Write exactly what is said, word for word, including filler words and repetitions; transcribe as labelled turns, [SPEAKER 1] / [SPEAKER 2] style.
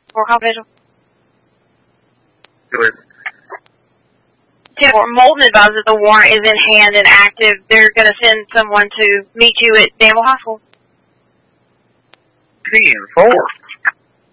[SPEAKER 1] Or confidential.
[SPEAKER 2] Good.
[SPEAKER 1] ten four, Moulton advises the warrant is in hand and active. They're going to send someone to meet you at Danville High School.
[SPEAKER 2] ten four.